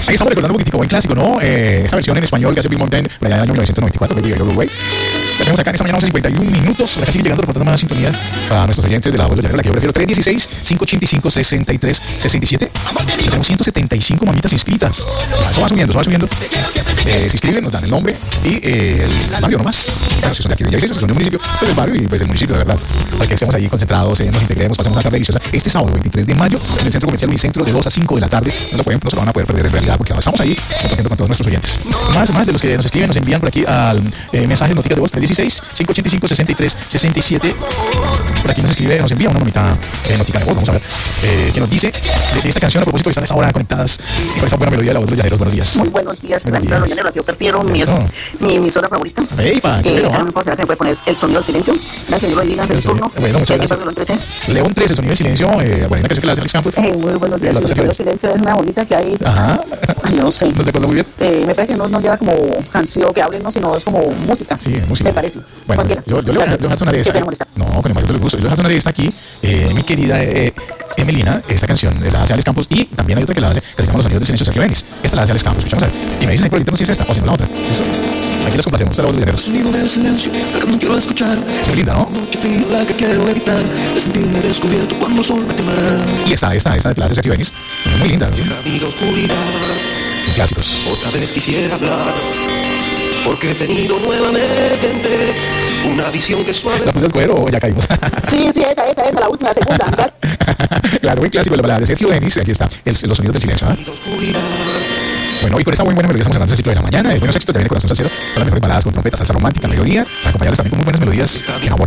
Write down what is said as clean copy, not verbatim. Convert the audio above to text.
Ahí estamos recordando un poquitico, buen clásico, ¿no? Esta versión en español que hace Bill Mountain por allá en el año 1994, Baby I Love Your Way. La tenemos acá en esta mañana, 51 minutos. Acá sigue llegando reportando más sintonía a nuestros oyentes de la voz de la que yo prefiero. 316-585-6367. Tenemos 175 mamitas inscritas. Eso va subiendo, eso va subiendo. Se inscriben, nos dan el nombre y el barrio nomás. Bueno, si son de aquí de Yaices, si son de un municipio, pues el barrio y pues el municipio, de verdad. Para que estemos ahí concentrados, nos integremos, pasemos una tarde deliciosa. Este sábado, 23 de mayo, en el Centro Comercial Unicentro de 2 a 5 de la tarde. No se lo van a poder perder en realidad porque estamos ahí compartiendo con todos nuestros oyentes. Más de los que nos escriben, nos envían por aquí al mensaje notica de voz 316-585-6367. Por aquí nos escribe, nos envía una mamita notica de voz. Vamos a ver qué nos dice de esta canción a propósito que están a esta hora conectadas y con esta buena melodía de la voz de los llaneros. Buenos días. Muy buenos días, la emisora de los llaneros. Yo prefiero mi emisora favorita. Epa, que a mí me puede poner el sonido del silencio. Gracias, yo bendiga el turno. Bueno, muchas gracias. León 13, el sonido del silencio. Bueno, una canción que la hace Alex Campos. Muy buenos días. El sonido del silencio es una bonita que hay. Ajá. Ay, no sé. ¿No se acuerda muy bien? Me parece que no lleva como canción que hable, no, sino es como música. Sí, música. Me parece. Bueno, yo le voy a dejar sonar esta. No, con el mayor de los gustos. Yo le voy a dejar sonar esta aquí. Mi querida Emelina, esta canción la hace Alex Campos y también hay otra que la hace, que se llama Los Sonidos del Silencio de Sergio Denis. Esta la hace Alex Campos, escuchamos a ver. Y me dicen ahí por el interno si es esta o si no la otra. Eso. Aquí las complacemos. Esta es la voz de los llaneros. Sonido del silencio, la que no quiero escuchar. Es linda, ¿no? Noche fría, la que quiero evitar. De sentirme descubierto cuando el sol me quemará. Y esta de la hace Sergio Denis. Es muy linda. En la vida oscuridad. Clásicos. Otra vez quisiera hablar. Porque he tenido nuevamente una visión que suave. ¿La puse al cuero o ya caímos? Sí, esa, la última, la segunda. Claro, muy clásico, la balada de Sergio Denis. Aquí está, los sonidos del silencio. Bueno, y con esta muy buena melodía estamos cerrando el ciclo de la mañana. El bueno sexto que viene Corazón Salsero, con las mejores baladas con trompetas, salsa romántica, melodía, acompañadas también con muy buenas melodías que enamoran.